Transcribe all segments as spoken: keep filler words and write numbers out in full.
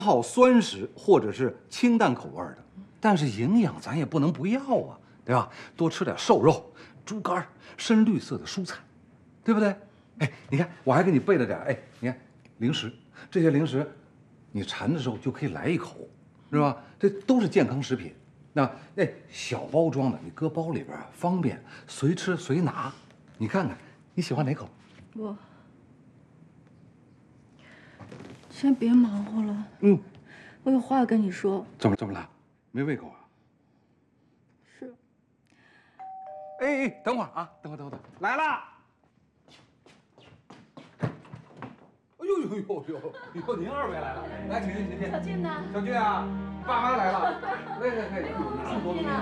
好酸食或者是清淡口味的，但是营养咱也不能不要啊，对吧？多吃点瘦肉、猪肝、深绿色的蔬菜，对不对？哎，你看我还给你备了点，哎，你看零食，这些零食，你馋的时候就可以来一口，是吧？这都是健康食品。那那小包装的，你搁包里边方便，随吃随拿。你看看你喜欢哪口？ 我先别忙活了， 嗯， 我有话要跟你说。 怎么怎么了？没胃口啊？ 是。 哎哎，等会儿啊，等会儿等会儿，来啦！哎呦呦呦呦！呦，您二位来了，来，请进，请进。 小俊呢？ 小俊啊，爸妈来了，来来来，那么多东西。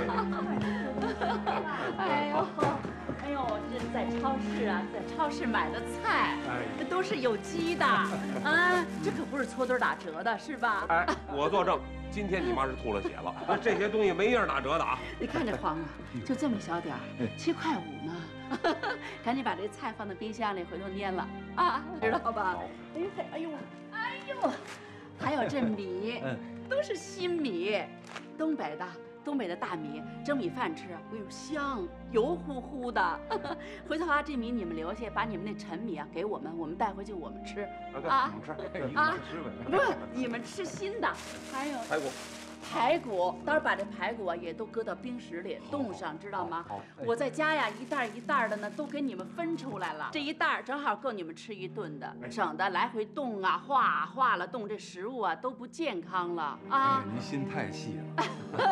哎呦，哎呦，这在超市啊，在超市买的菜，这都是有机的啊，这可不是搓堆打折的，是吧？ 哎，我作证，今天你妈是吐了血了，那这些东西没一样打折的啊。 你看这黄瓜，就这么小点儿，七块五呢。赶紧把这菜放在冰箱里，回头腌了啊，知道吧？哎呦，哎呦，哎呦，还有这米，都是新米，东北的。东北的大米蒸米饭吃，哎呦香，油乎乎的。回头啊，这米你们留下，把你们那陈米啊给我们，我们带回去我们吃啊。我们吃啊， 不是你们吃新的，还有排骨。 排骨，到时候把这排骨啊也都搁到冰室里冻上，知道吗？我在家呀，一袋一袋的呢，都给你们分出来了。这一袋正好够你们吃一顿的，省得来回冻啊、化啊、化了冻，这食物啊都不健康了啊。 您心太细了。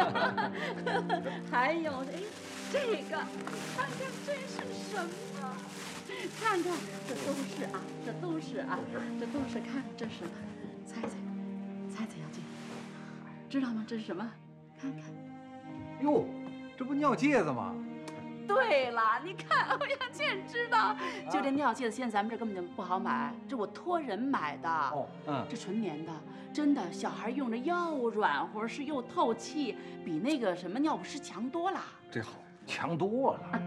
还有，哎，这个，看看这是什么？看看，这都是啊，这都是啊，这都是，看这是什么？猜猜，猜猜，小静。知道吗？这是什么？看看。 哟，这不尿介子吗？ 对了，你看欧阳倩知道，就这尿介子，现在咱们这根本就不好买，这我托人买的。哦，嗯，这纯棉的，真的，小孩用着又软和，是又透气，比那个什么尿不湿强多了。 这好，强多了。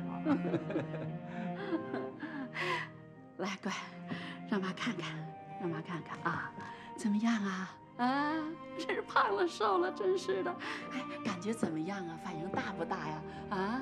来，乖，让妈看看，让妈看看啊，怎么样啊？啊，这是胖了瘦了，真是的。哎，感觉怎么样啊？反应大不大呀？啊？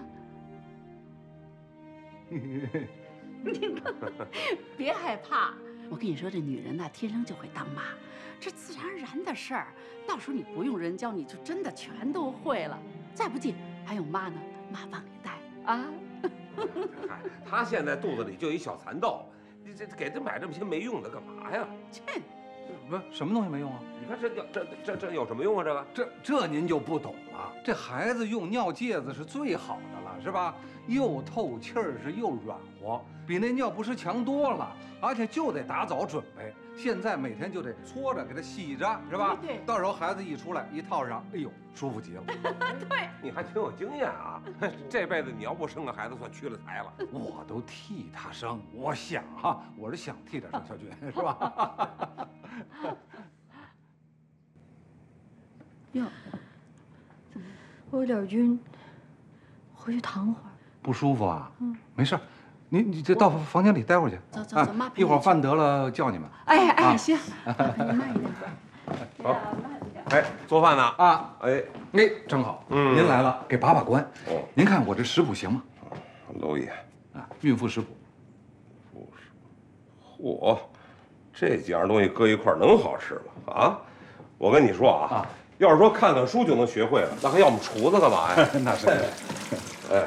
别害怕，我跟你说，这女人呐，天生就会当妈，这自然而然的事儿。到时候你不用人教，你就真的全都会了。再不济还有妈呢，妈帮你带啊。 嗨，她现在肚子里就一小蚕豆，你这给她买这么些没用的干嘛呀？ 切！ 不是什么东西没用啊？ 你看这这这这有什么用啊？这个这这您就不懂了。这孩子用尿介子是最好的了，是吧？又透气儿，是又软和，比那尿不湿强多了。而且就得打早准备，现在每天就得搓着给它洗着，是吧？ 对。 到时候孩子一出来一套上，哎呦，舒服极了。 对， 你还挺有经验啊！这辈子你要不生个孩子，算屈了才了。 我都替他生，我想哈，我是想替他生，小军是吧？ 哟，我有点晕，回去躺会儿。 不舒服啊？ 嗯， 没事，你你这到房间里待会儿去。 走走走，妈陪你去。 一会儿饭得了叫你们。 哎哎，行，你慢一点。 好，哎，做饭呢啊？哎哎，正好， 嗯， 您来了，给把把关。 哦， 您看我这食谱行吗？ 娄爷， 啊，孕妇食谱。 嚯，这几样东西搁一块儿能好吃吗？啊，我跟你说啊，啊要是说看看书就能学会了，那还要我们厨子干嘛呀？ 那是。 哎，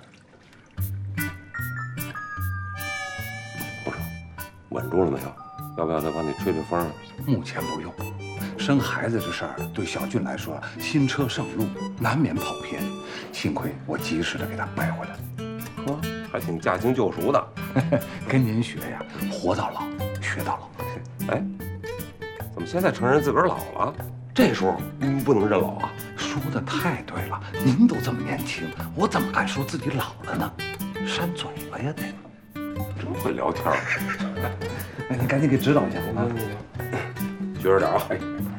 不是，稳住了没有？要不要再帮你吹吹风？ 目前不用。生孩子这事儿对小俊来说，新车上路，难免跑偏。幸亏我及时的给他掰回来了。 呵，还挺驾轻就熟的。 跟您学呀，活到老，学到老。 哎，怎么现在承认自个儿老了？这时候嗯不能认老啊！ 说的太对了，您都这么年轻，我怎么敢说自己老了呢？扇嘴巴呀得。 真会聊天儿。 哎，你赶紧给指导一下啊！ 学着点啊！ 哎。